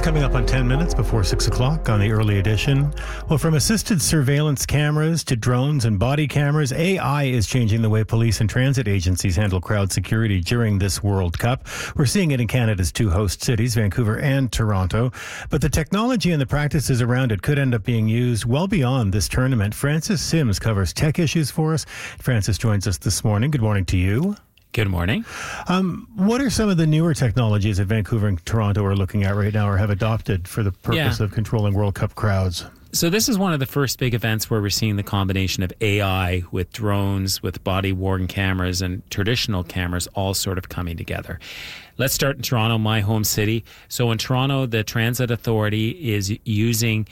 coming up on 10 minutes before 6 o'clock on the early edition. Well, from assisted surveillance cameras to drones and body cameras, AI is changing the way police and transit agencies handle crowd security during this World Cup. We're seeing it in Canada's two host cities, Vancouver and Toronto. But the technology and the practices around it could end up being used well beyond this tournament. Francis Sims covers tech issues for us. Francis joins us this morning. Good morning to you. Good morning. What are some of the newer technologies that Vancouver and Toronto are looking at right now or have adopted for the purpose of controlling World Cup crowds? So this is one of the first big events where we're seeing the combination of AI with drones, with body-worn cameras and traditional cameras all sort of coming together. Let's start in Toronto, my home city. So in Toronto, the Transit Authority is using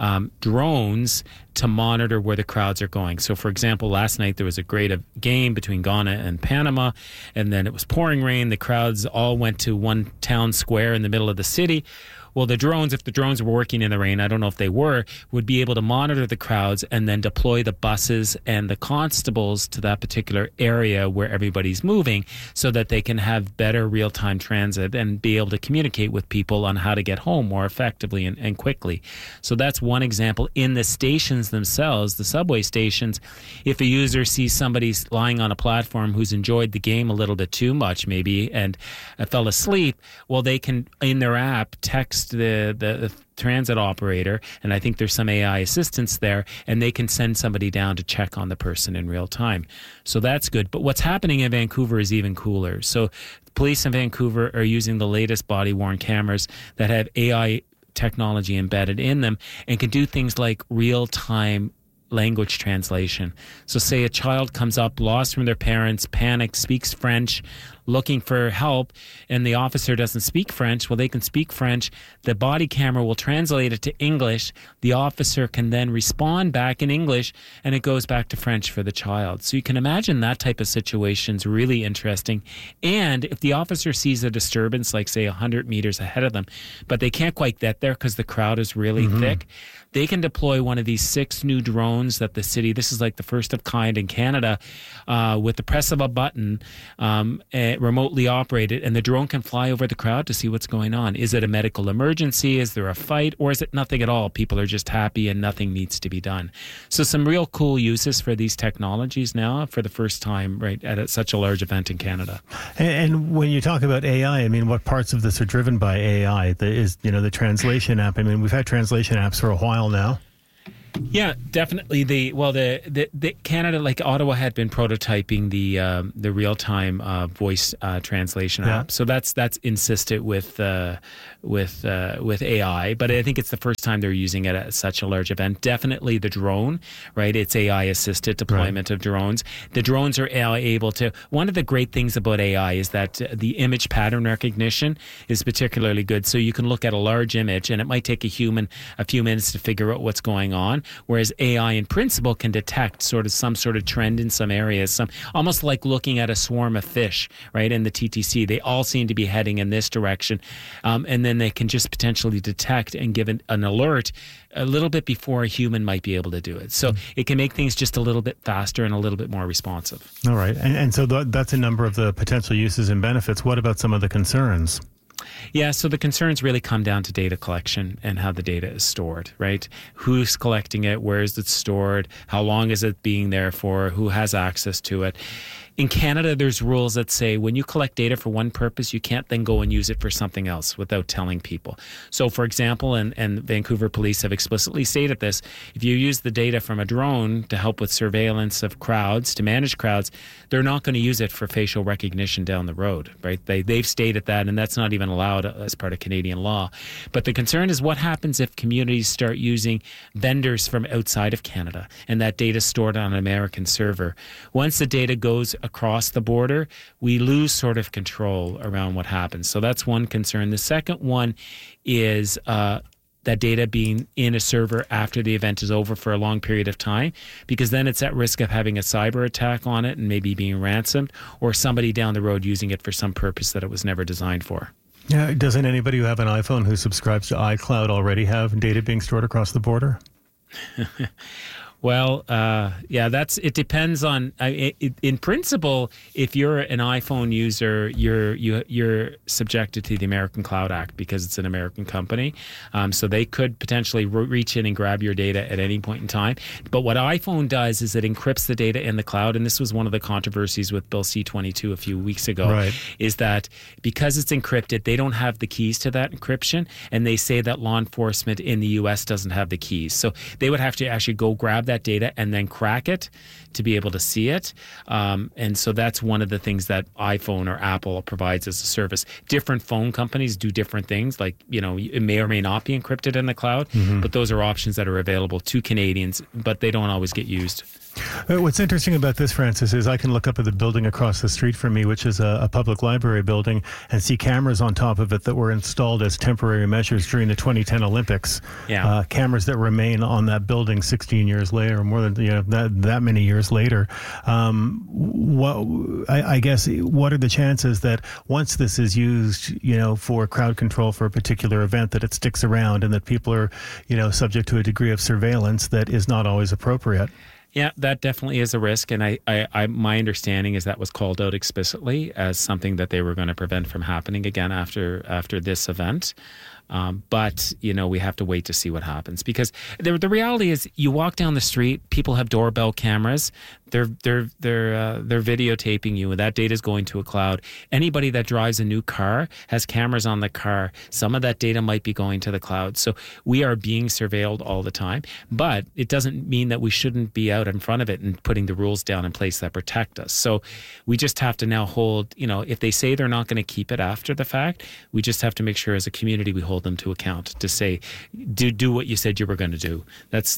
drones to monitor where the crowds are going. So, for example, last night there was a great game between Ghana and Panama, and then it was pouring rain. The crowds all went to one town square in the middle of the city. Well, the drones, if the drones were working in the rain, I don't know if they were, would be able to monitor the crowds and then deploy the buses and the constables to that particular area where everybody's moving so that they can have better real-time transit and be able to communicate with people on how to get home more effectively and quickly. So that's one example. In the stations themselves, the subway stations, if a user sees somebody lying on a platform who's enjoyed the game a little bit too much maybe and fell asleep, well, they can, in their app, text the transit operator, and I think there's some AI assistance there, and they can send somebody down to check on the person in real time. So that's good. But what's happening in Vancouver is even cooler. So police in Vancouver are using the latest body-worn cameras that have AI technology embedded in them and can do things like real-time language translation. So say a child comes up, lost from their parents, panicked, speaks French, looking for help, and the officer doesn't speak French. Well, they can speak French. The body camera will translate it to English. The officer can then respond back in English, and it goes back to French for the child. So you can imagine that type of situation's really interesting. And if the officer sees a disturbance, like say 100 meters ahead of them, but they can't quite get there because the crowd is really thick, they can deploy one of these 6 new drones that the city, this is like the first of kind in Canada, with the press of a button, remotely operated, and the drone can fly over the crowd to see what's going on. Is it a medical emergency? Is there a fight? Or is it nothing at all? People are just happy and nothing needs to be done. So some real cool uses for these technologies now for the first time, right, at such a large event in Canada. And when you talk about AI, I mean, what parts of this are driven by AI? The translation app. I mean, we've had translation apps for a while now. Yeah, definitely. The Canada, like Ottawa, had been prototyping the real time voice translation app. So that's insisted with AI. But I think it's the first time they're using it at such a large event. Definitely the drone, right? It's AI assisted deployment of drones. The drones are able to. One of the great things about AI is that the image pattern recognition is particularly good. So you can look at a large image, and it might take a human a few minutes to figure out what's going on. Whereas AI in principle can detect some sort of trend in some areas, almost like looking at a swarm of fish, right? In the TTC, they all seem to be heading in this direction. And then they can just potentially detect and give an alert a little bit before a human might be able to do it. So it can make things just a little bit faster and a little bit more responsive. All right. And so that's a number of the potential uses and benefits. What about some of the concerns? Yeah, so the concerns really come down to data collection and how the data is stored, right? Who's collecting it? Where is it stored? How long is it being there for? Who has access to it? In Canada, there's rules that say when you collect data for one purpose, you can't then go and use it for something else without telling people. So, for example, and Vancouver police have explicitly stated this, if you use the data from a drone to help with surveillance of crowds, to manage crowds, they're not going to use it for facial recognition down the road, right? They've stated that, and that's not even allowed as part of Canadian law. But the concern is what happens if communities start using vendors from outside of Canada and that data is stored on an American server. Once the data goes across the border, we lose sort of control around what happens. So that's one concern. The second one is that data being in a server after the event is over for a long period of time, because then it's at risk of having a cyber attack on it and maybe being ransomed, or somebody down the road using it for some purpose that it was never designed for. Yeah, doesn't anybody who have an iPhone who subscribes to iCloud already have data being stored across the border? Well, it depends on. In principle, if you're an iPhone user, you're subjected to the American Cloud Act because it's an American company. So they could potentially reach in and grab your data at any point in time. But what iPhone does is it encrypts the data in the cloud, and this was one of the controversies with Bill C-22 a few weeks ago. Right. Is that because it's encrypted, they don't have the keys to that encryption, and they say that law enforcement in the U.S. doesn't have the keys. So they would have to actually go grab that data and then crack it to be able to see it. And so that's one of the things that iPhone or Apple provides as a service. Different phone companies do different things. Like, it may or may not be encrypted in the cloud, but those are options that are available to Canadians, but they don't always get used. What's interesting about this, Francis, is I can look up at the building across the street from me, which is a public library building, and see cameras on top of it that were installed as temporary measures during the 2010 Olympics. Yeah. Cameras that remain on that building 16 years later, or more than that many years later. I guess, what are the chances that once this is used, for crowd control for a particular event, that it sticks around and that people are, subject to a degree of surveillance that is not always appropriate? Yeah, that definitely is a risk, and my understanding is that was called out explicitly as something that they were going to prevent from happening again after this event. But we have to wait to see what happens, because the reality is, you walk down the street, people have doorbell cameras. They're videotaping you, and that data is going to a cloud. Anybody that drives a new car has cameras on the car. Some of that data might be going to the cloud. So we are being surveilled all the time, but it doesn't mean that we shouldn't be out in front of it and putting the rules down in place that protect us. So we just have to now hold, if they say they're not going to keep it after the fact, we just have to make sure as a community we hold them to account to say, do what you said you were going to do. That's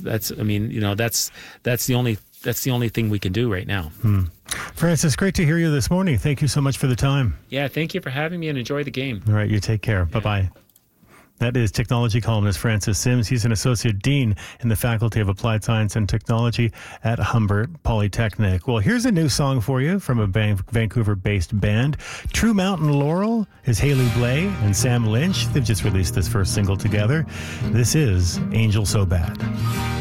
the only thing we can do right now. Francis, great to hear you this morning. Thank you so much for the time. Yeah, thank you for having me, and enjoy the game. All right, you take care. Yeah. Bye-bye. That is technology columnist Francis Sims. He's an associate dean in the Faculty of Applied Science and Technology at Humber Polytechnic. Well, here's a new song for you from a Vancouver-based band. True Mountain Laurel is Haley Blay and Sam Lynch. They've just released this first single together. This is Angel So Bad.